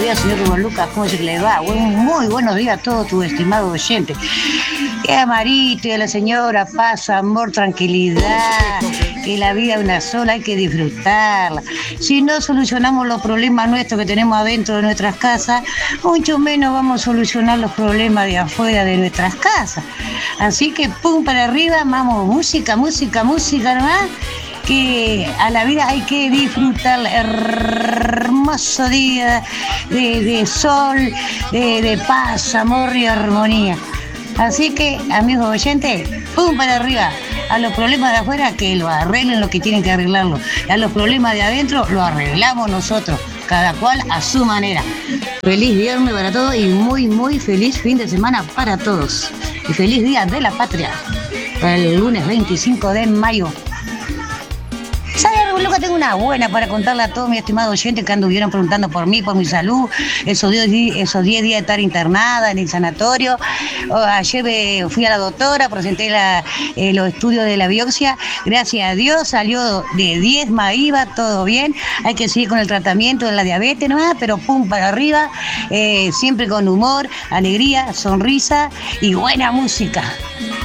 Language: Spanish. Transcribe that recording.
días, señor Rubén Lucas, ¿cómo se le va? Muy buenos días a todos tus estimados oyentes. Que a Marito y a la señora paz, amor, tranquilidad, que la vida es una sola, hay que disfrutarla. Si no solucionamos los problemas nuestros que tenemos adentro de nuestras casas, mucho menos vamos a solucionar los problemas de afuera de nuestras casas. Así que pum para arriba, vamos, música nomás, que a la vida hay que disfrutar hermoso día de sol, de paz, amor y armonía. Así que, amigos oyentes, pum para arriba. A los problemas de afuera que lo arreglen lo que tienen que arreglarlo. A los problemas de adentro lo arreglamos nosotros, cada cual a su manera. Feliz viernes para todos y muy feliz fin de semana para todos. Y feliz Día de la Patria, para el lunes 25 de mayo. ¿Sabes, Lucas? Tengo una buena para contarle a todos mis estimados oyentes que anduvieron preguntando por mí, por mi salud, esos 10 días de estar internada en el sanatorio. Ayer fui a la doctora, presenté los estudios de la biopsia. Gracias a Dios salió de 10 IVA, todo bien. Hay que seguir con el tratamiento de la diabetes nomás, pero pum para arriba, siempre con humor, alegría, sonrisa y buena música.